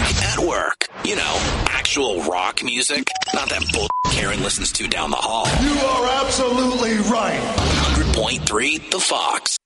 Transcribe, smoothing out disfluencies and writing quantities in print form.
at work. You know, actual rock music, not that bull Karen listens to down the hall. You are absolutely right. 100.3 The Fox.